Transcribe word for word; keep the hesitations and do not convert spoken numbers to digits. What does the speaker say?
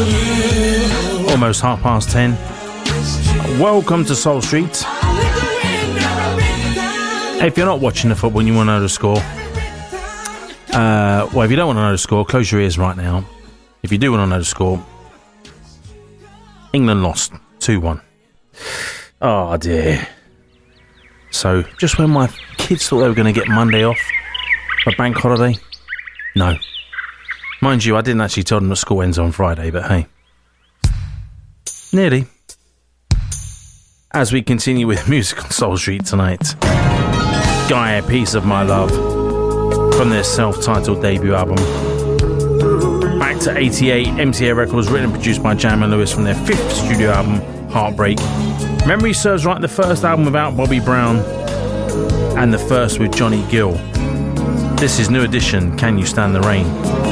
Almost half past ten. Welcome to Soul Street. Hey, if you're not watching the football and you want to know the score, uh, well, if you don't want to know the score, close your ears right now. If you do want to know the score, England lost two one. Oh dear. So, just when my kids thought they were going to get Monday off for bank holiday, no. Mind you, I didn't actually tell them that school ends on Friday, but hey. Nearly. As we continue with music on Soul Street tonight, Gaia, Piece of My Love, from their self-titled debut album. Back to eighty-eight, M T A Records, written and produced by Jam and Lewis from their fifth studio album, Heartbreak. Memory serves right, the first album without Bobby Brown, and the first with Johnny Gill. This is New Edition, Can You Stand the Rain?